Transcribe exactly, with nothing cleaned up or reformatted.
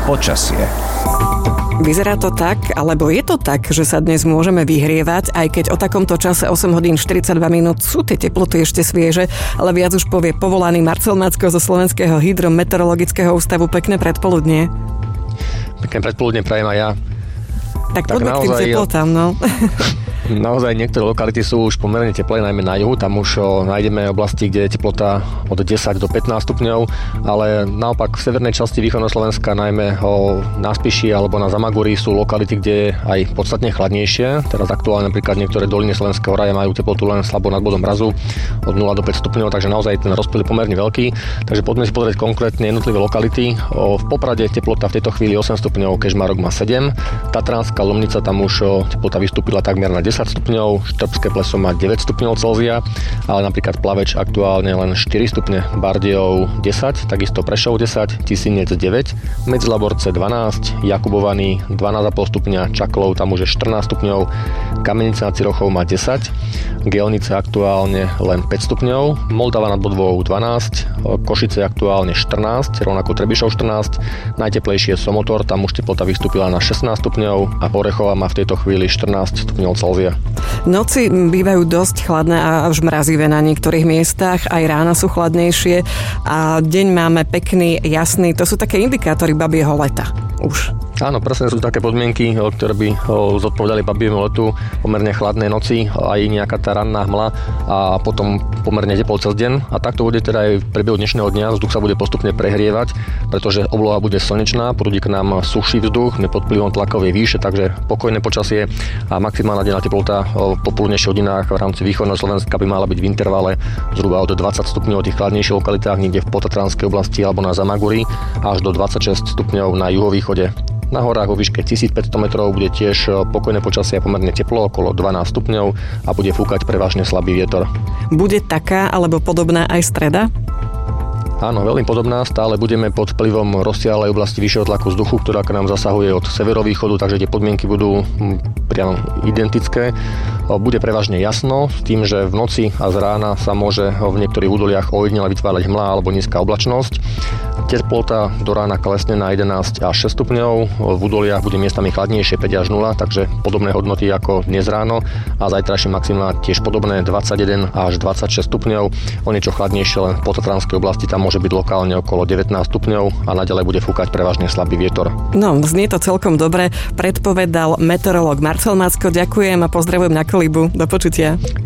Počasie. Vyzerá to tak, alebo je to tak, že sa dnes môžeme vyhrievať, aj keď o takomto čase osem hodín štyridsaťdva minút sú tie teploty ešte svieže, ale viac už povie povolaný Marcel Macko zo Slovenského hydrometeorologického ústavu. Pekné predpoludnie. Pekné predpoludnie prajem aj ja. Tak, tak poďme k tým teplotám, no. Naozaj niektoré lokality sú už pomerne teplé, najmä na juhu. Tam už o, nájdeme oblasti, kde je teplota od desať do pätnásť stupňov, ale naopak v severnej časti východného Slovenska, najmä o, na Spiši alebo na Zamagúri sú lokality, kde je aj podstatne chladnejšie. Teraz aktuálne napríklad niektoré doliny Slovenského raja majú teplotu len slabo nad bodom mrazu od nula do päť stupňov, takže naozaj ten rozptyl je pomerne veľký. Takže poďme si pozrieť konkrétne jednotlivé lokality. O, v Poprade teplota v tejto chvíli osem stupňov, Kežmarok má sedem, Tatranská Lomnica tam už o, teplota vystúpila takmer na desať stupňov, Štrbské Pleso má deväť stupňov Celzia, ale napríklad Plaveč aktuálne len štyri stupne, Bardejov desať, takisto Prešov desať, Tisinec deväť, Medzilaborce dvanásť, Jakubovany dvanásť celá päť stupňa, Čaklov tam už je štrnásť stupňov, Kamenica nad Cirochou má desať, Gelnice aktuálne len päť stupňov, Moldava nad Bodvou dvanásť, Košice aktuálne štrnásť, rovnako Trebišov štrnásť, najteplejšie je Somotor, tam už teplota vystúpila na šestnásť stupňov a Orechova má v tejto chvíli štrnásť stupňov Celzia. Noci bývajú dosť chladné a až mrazivé na niektorých miestach, aj rána sú chladnejšie a deň máme pekný, jasný. To sú také indikátory babieho leta už. Áno, presne sú také podmienky, ktoré by zodpovedali babiemu letu, pomerne chladné noci, aj nejaká tá ranná hmla a potom pomerne teplo cez deň. A takto bude teda aj v priebehu dnešného dňa, vzduch sa bude postupne prehrievať, pretože obloha bude slnečná, prúdi k nám suchší vzduch, my pod vplyvom tlakovej výše, takže pokojné počasie a maximálna denná teplota v popoludnejších hodinách v rámci východného Slovenska by mala byť v intervale zhruba od dvadsať stupňov v tých chladnejších lokalitách, niekde v Podtatranskej oblasti alebo na Zamagúri, až do dvadsaťšesť stupňov na juhovýchode. Na horách vo výške tisícpäťsto metrov bude tiež pokojné počasie a pomerne teplo, okolo dvanásť stupňov a bude fúkať prevažne slabý vietor. Bude taká alebo podobná aj streda? Áno, veľmi podobná, stále budeme pod vplyvom rozsiahlej oblasti vyššieho tlaku vzduchu, ktorá k nám zasahuje od severovýchodu, takže tie podmienky budú priam identické. Bude prevažne jasno, s tým, že v noci a z rána sa môže v niektorých údoliach ojedinele vytvárať hmla alebo nízka oblačnosť. Teplota do rána klesne na jedenásť až šesť stupňov, v údoliach bude miestami chladnejšie päť až nula, takže podobné hodnoty ako dnes ráno a zajtrajšie maximá tiež podobné dvadsaťjeden až dvadsaťšesť stupňov, o niečo chladnejšie len v Podtatranskej oblasti, tam môže byť lokálne okolo devätnásť stupňov a naďalej bude fúkať prevažne slabý vietor. No, znie to celkom dobre, predpovedal meteorológ Marcel Macko. Ďakujem a pozdravujem na Kolibu. Do počutia.